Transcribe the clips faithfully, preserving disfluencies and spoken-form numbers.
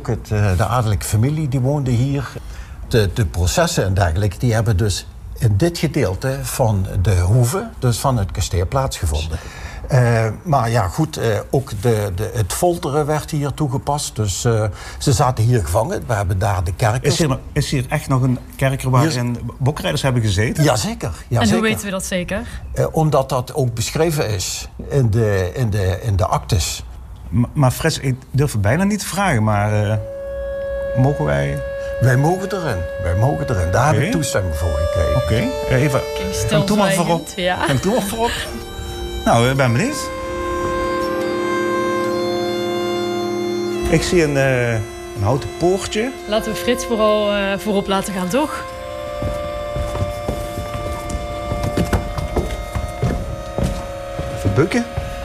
ook het, de adellijke familie die woonde hier. De, de processen en dergelijke, die hebben dus in dit gedeelte van de hoeve, dus van het kasteel, plaatsgevonden. Uh, maar ja, goed, uh, ook de, de, het folteren werd hier toegepast. Dus uh, ze zaten hier gevangen. We hebben daar de kerkers. Is hier, is hier echt nog een kerker waarin hier... bokrijders hebben gezeten? Jazeker. Ja, en zeker. hoe weten we dat zeker? Uh, omdat dat ook beschreven is in de, in de, in de actes. Maar, maar Frits, ik durf het bijna niet te vragen, maar uh, mogen wij... Wij mogen erin. Wij mogen erin. Daar okay. heb ik toestemming voor gekregen. Oké, okay. even. Ga toen maar voorop. Ja. Ga toen maar voorop. Nou, ik ben benieuwd. Ik zie een, uh, een houten poortje. Laten we Frits vooral uh, voorop laten gaan, toch? Even bukken.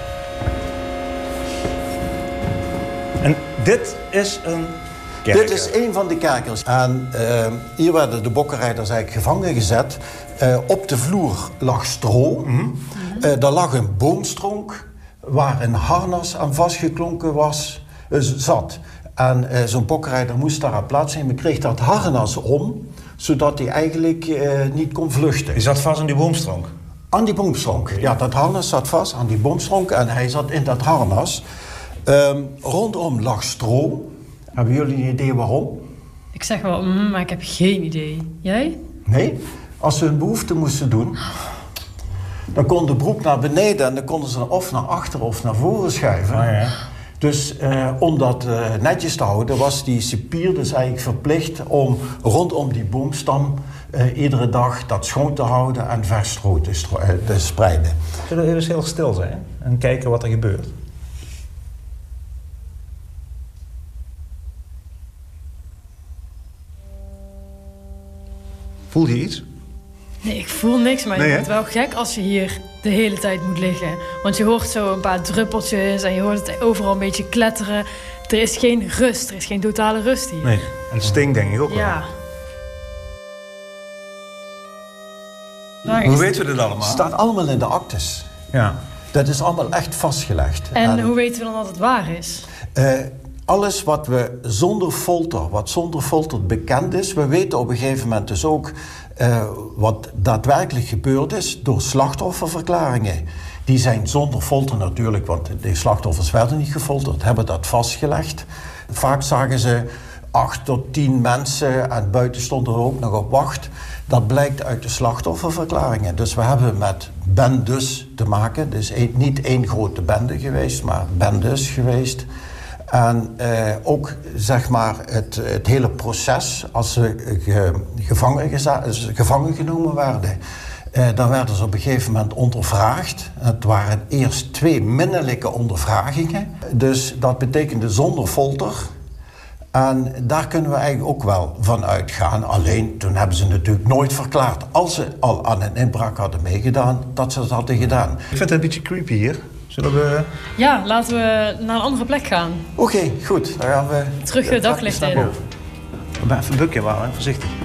En dit is een kerker. Dit is een van de kerkers. En uh, hier werden de bokkenrijders eigenlijk gevangen gezet. Uh, op de vloer lag stro. Mm-hmm. Uh, daar lag een boomstronk waar een harnas aan vastgeklonken was, uh, zat. En uh, zo'n bokkenrijder moest daar aan plaatsnemen, kreeg dat harnas om, zodat hij eigenlijk uh, niet kon vluchten. Hij zat vast aan die boomstronk? Aan die boomstronk, okay. Ja, dat harnas zat vast aan die boomstronk en hij zat in dat harnas. Um, rondom lag stro. Hebben jullie een idee waarom? Ik zeg wel, mm, maar ik heb geen idee. Jij? Nee, als ze hun behoefte moesten doen, dan kon de broek naar beneden en dan konden ze of naar achter of naar voren schuiven. Oh, ja. Dus uh, om dat uh, netjes te houden, was die cipier dus eigenlijk verplicht om rondom die boomstam uh, iedere dag dat schoon te houden en vers stro te, stro uh, te spreiden. Zullen we eens heel stil zijn en kijken wat er gebeurt? Voel je iets? Nee, ik voel niks, maar nee, je hè? wordt wel gek als je hier de hele tijd moet liggen. Want je hoort zo een paar druppeltjes en je hoort het overal een beetje kletteren. Er is geen rust, er is geen totale rust hier. Nee, en het stinkt denk ik ook ja. wel. Hoe weten we dit allemaal? Het staat allemaal in de actes. Ja. Dat is allemaal echt vastgelegd. En, en hoe weten we dan dat het waar is? Uh, alles wat we zonder folter, wat zonder folter bekend is, we weten op een gegeven moment dus ook uh, wat daadwerkelijk gebeurd is door slachtofferverklaringen. Die zijn zonder folter natuurlijk, want de slachtoffers werden niet gefolterd, hebben dat vastgelegd. Vaak zagen ze acht tot tien mensen en buiten stonden er ook nog op wacht. Dat blijkt uit de slachtofferverklaringen. Dus we hebben met bendes te maken. Het is niet één grote bende geweest, maar bendes geweest. En uh, ook zeg maar het, het hele proces, als ze ge, gevangen, geza- gevangen genomen werden, uh, dan werden ze op een gegeven moment ondervraagd. Het waren eerst twee minnelijke ondervragingen. Dus dat betekende zonder folter. En daar kunnen we eigenlijk ook wel van uitgaan. Alleen toen hebben ze natuurlijk nooit verklaard, als ze al aan een inbraak hadden meegedaan, dat ze dat hadden gedaan. Ik vind het een beetje creepy hier. Zullen we... Ja, laten we naar een andere plek gaan. Oké, okay, goed. Dan gaan we terug het daglicht in. Even bukken, wel, hè? Voorzichtig.